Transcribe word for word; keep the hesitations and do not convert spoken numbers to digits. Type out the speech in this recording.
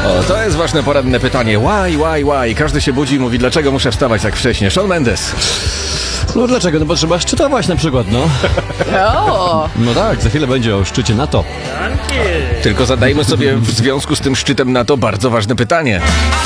O, to jest ważne poranne pytanie. Why, why, why? Każdy się budzi i mówi, dlaczego muszę wstawać tak wcześnie. Shawn Mendes. No dlaczego? No bo trzeba szczytować na przykład, no. O! No tak, za chwilę będzie o szczycie NATO. Tylko zadajmy sobie w związku z tym szczytem NATO bardzo ważne pytanie.